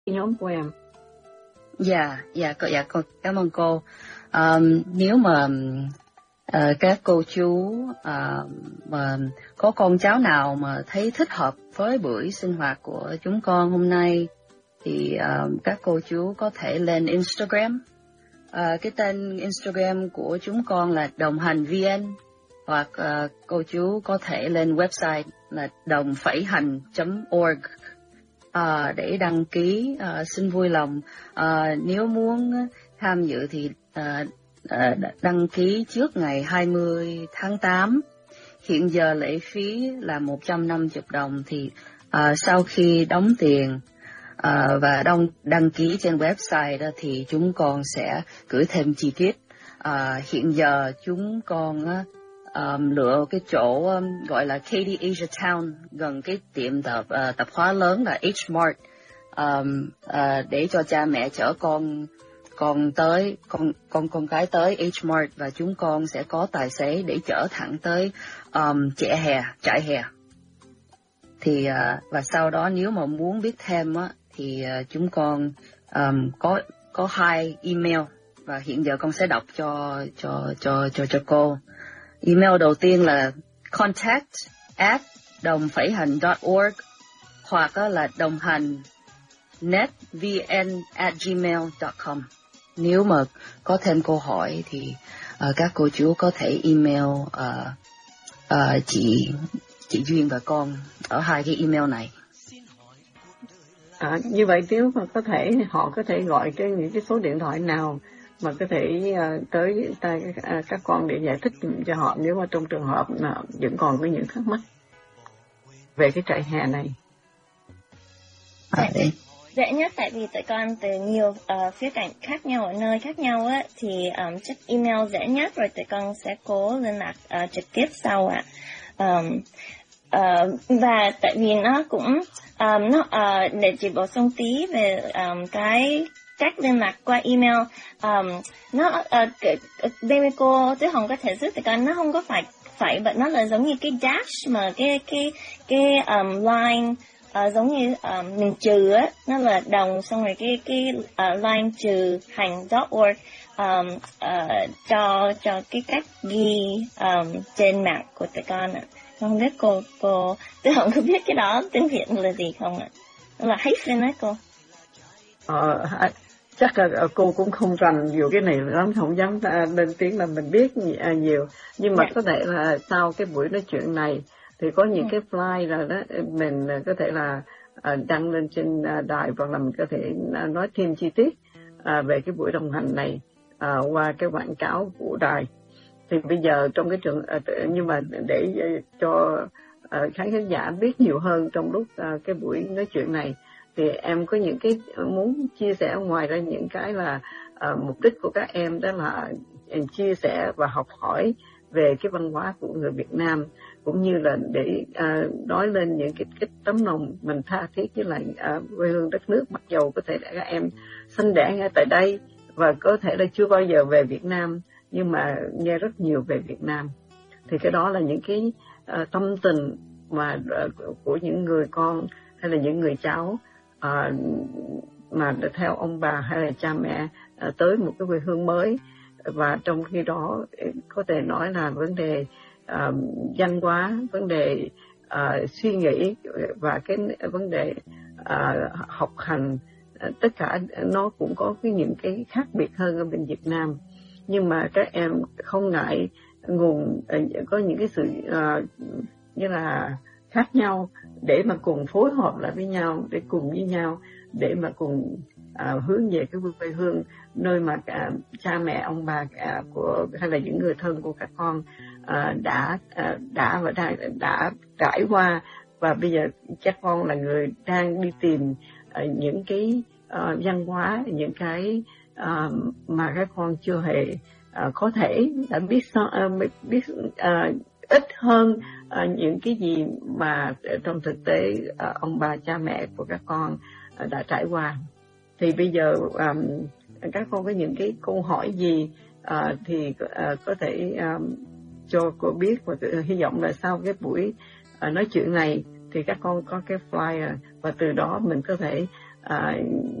nhóm của em. Dạ, cô cảm ơn cô. Nếu mà các cô chú mà có con cháu nào mà thấy thích hợp với buổi sinh hoạt của chúng con hôm nay thì các cô chú có thể lên Instagram. Cái tên Instagram của chúng con là Đồng Hành VN, hoặc cô chú có thể lên website là đồng-hành.org để đăng ký. Xin vui lòng nếu muốn tham dự thì đăng ký trước ngày 20 tháng 8. Hiện giờ lệ phí là 150 đồng, thì sau khi đóng tiền và đăng ký trên website đó thì chúng con sẽ gửi thêm chi tiết. Hiện giờ chúng con lựa cái chỗ gọi là Katy Asia Town, gần cái tiệm tạp hóa lớn là H-Mart, để cho cha mẹ chở con tới con cái tới H-Mart, và chúng con sẽ có tài xế để chở thẳng tới trại hè. Thì và sau đó nếu mà muốn biết thêm á thì chúng con có 2 email, và hiện giờ con sẽ đọc cho cô. Email đầu tiên là contact@đồng-hành.org, hoặc là đồng-hành.netvn@gmail.com. Nếu mà có thêm câu hỏi thì các cô chú có thể email chị Duyên và con ở 2 cái email này. Như vậy nếu mà có thể, họ có thể gọi những cái số điện thoại nào mà có thể tới các con để giải thích cho họ, nếu mà trong trường hợp vẫn còn có những thắc mắc về cái trại hè này. Dễ nhất, tại vì tụi con từ nhiều khía cạnh khác nhau, ở nơi khác nhau á, thì chắc email dễ nhất, rồi tụi con sẽ cố liên lạc trực tiếp sau ạ. Và tại vì nó cũng để chỉ bổ sung tí về cái cách liên lạc qua email, baby cô Tuyết Hồng có thể giúp tụi con, nó không có phải but nó là giống như cái dash mà cái line, giống như mình trừ á, nó là đồng xong rồi cái line trừ hành.org, cho cái cách ghi trên mạng của tụi con ạ. Không biết cô Tuyết Hồng có biết cái đó tiếng Việt là gì không ạ? Là hyphen á cô. Chắc là cô cũng không rành nhiều cái này lắm, không dám lên tiếng là mình biết nhiều, nhưng mà có thể là sau cái buổi nói chuyện này thì có những cái fly rồi đó, mình có thể là đăng lên trên đài, hoặc là mình có thể nói thêm chi tiết về cái buổi đồng hành này qua cái quảng cáo của đài. Thì bây giờ trong cái trường, nhưng mà để cho khán giả biết nhiều hơn trong lúc cái buổi nói chuyện này, thì em có những cái muốn chia sẻ ngoài ra những cái là mục đích của các em, đó là chia sẻ và học hỏi về cái văn hóa của người Việt Nam, cũng như là để nói lên những cái tấm lòng mình tha thiết với lại quê hương đất nước, mặc dầu có thể là các em sinh đẻ ngay tại đây và có thể là chưa bao giờ về Việt Nam, nhưng mà nghe rất nhiều về Việt Nam. Thì cái đó là những cái tâm tình mà của những người con hay là những người cháu mà theo ông bà hay là cha mẹ tới một cái quê hương mới. Và trong khi đó có thể nói là vấn đề văn hóa, vấn đề suy nghĩ và cái vấn đề học hành, tất cả nó cũng có những cái khác biệt hơn ở bên Việt Nam. Nhưng mà các em không ngại nguồn, có những cái sự như là khác nhau để mà cùng phối hợp lại với nhau, để cùng với nhau, để mà cùng hướng về cái quê hương, nơi mà cha mẹ ông bà của hay là những người thân của các con đã trải qua, và bây giờ các con là người đang đi tìm những cái văn hóa, những cái mà các con chưa hề có thể đã biết ít hơn những cái gì mà trong thực tế ông bà cha mẹ của các con đã trải qua. Thì bây giờ các con có những cái câu hỏi gì thì có thể cho cô biết, và hy vọng là sau cái buổi nói chuyện này thì các con có cái flyer, và từ đó mình có thể à,